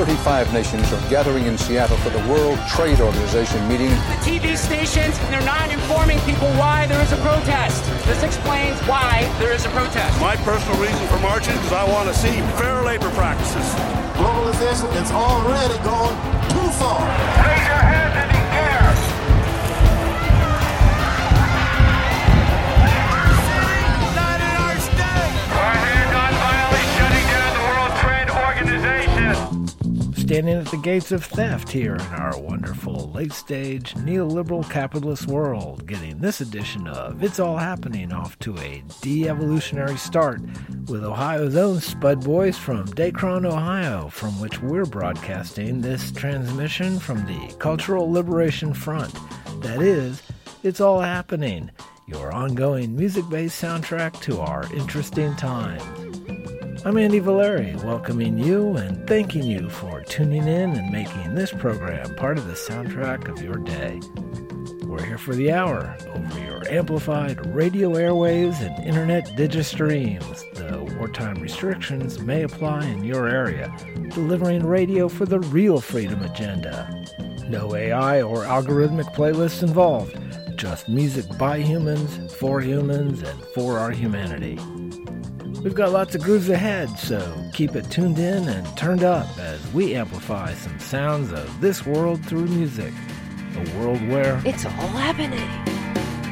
35 nations are gathering in Seattle for the World Trade Organization meeting. The TV stations, they're not informing people why there is a protest. This explains why there is a protest. My personal reason for marching is I want to see fair labor practices. Globalization is already gone too far. Raise your hands in the air. United our state. Our hands on violently shutting down the World Trade Organization. Standing at the gates of theft here in our wonderful late-stage neoliberal capitalist world, getting this edition of It's All Happening off to a de-evolutionary start with Ohio's own Spud Boys from Dacron, Ohio, from which we're broadcasting this transmission from the Cultural Liberation Front. That is, It's All Happening, your ongoing music-based soundtrack to our interesting times. I'm Andy Valeri, welcoming you and thanking you for tuning in and making this program part of the soundtrack of your day. We're here for the hour over your amplified radio airwaves and internet digistreams. The wartime restrictions may apply in your area, delivering radio for the real freedom agenda. No AI or algorithmic playlists involved, just music by humans, and for our humanity. We've got lots of grooves ahead, so keep it tuned in and turned up as we amplify some sounds of this world through music. A world where it's all happening.